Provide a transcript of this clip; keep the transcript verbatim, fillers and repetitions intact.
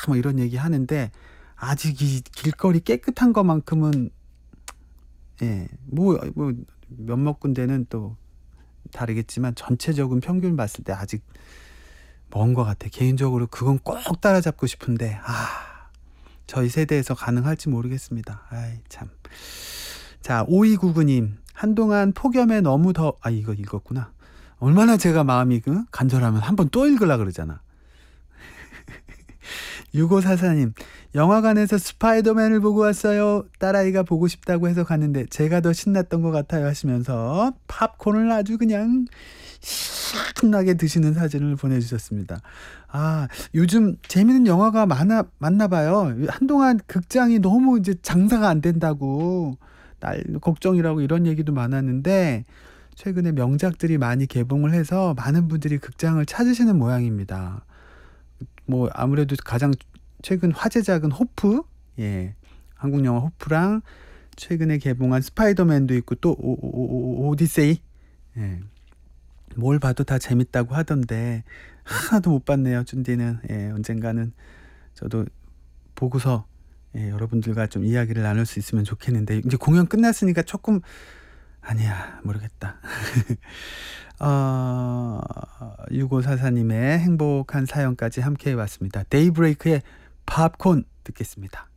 뭐 이런 얘기 하는데 아직 이 길거리 깨끗한 것만큼은 예, 뭐, 뭐 몇몇 군데는 또 다르겠지만 전체적인 평균 봤을 때 아직 먼 것 같아. 개인적으로 그건 꼭 따라잡고 싶은데 아, 저희 세대에서 가능할지 모르겠습니다. 아이 참. 자, 오이구구 님, 한동안 폭염에 너무 더, 아 이거 읽었구나. 얼마나 제가 마음이 그 간절하면 한번 또 읽으려 그러잖아. 육오사사 님, 영화관에서 스파이더맨을 보고 왔어요. 딸아이가 보고 싶다고 해서 갔는데 제가 더 신났던 것 같아요 하시면서 팝콘을 아주 그냥 신나게 드시는 사진을 보내주셨습니다. 아, 요즘 재밌는 영화가 많아, 많나 봐요. 한동안 극장이 너무 이제 장사가 안 된다고 날 걱정이라고 이런 얘기도 많았는데 최근에 명작들이 많이 개봉을 해서 많은 분들이 극장을 찾으시는 모양입니다. 뭐 아무래도 가장 최근 화제작은 호프, 예, 한국 영화 호프랑 최근에 개봉한 스파이더맨도 있고 또 오, 오, 오, 오디세이, 예, 뭘 봐도 다 재밌다고 하던데 하나도 못 봤네요. 쭌디는 예, 언젠가는 저도 보고서 예, 여러분들과 좀 이야기를 나눌 수 있으면 좋겠는데 이제 공연 끝났으니까 조금 아니야 모르겠다. 어, 육오사사 님의 행복한 사연까지 함께 해봤습니다. 데이브레이크의 팝콘 듣겠습니다.